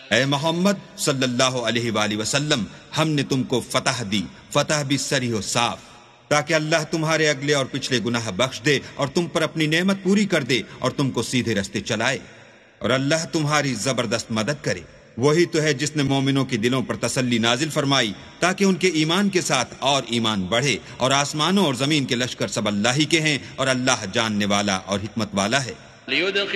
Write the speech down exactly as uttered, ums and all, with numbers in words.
ए मोहम्मद सल्लल्लाहु अलैहि वाली वसल्लम, हमने तुमको फतह दी, फतह भी सरी हो साफ, ताकि अल्लाह तुम्हारे अगले और पिछले गुनाह बख्श दे और तुम पर अपनी नेमत पूरी कर दे और तुमको सीधे रास्ते चलाए, और अल्लाह तुम्हारी जबरदस्त मदद करे। वही तो है जिसने मोमिनों के दिलों पर तसल्ली नाजिल फरमाई ताकि उनके ईमान के साथ और ईमान बढ़े, और आसमानों और जमीन के लश्कर सब अल्लाह ही के हैं, और अल्लाह जानने वाला और हिकमत वाला है।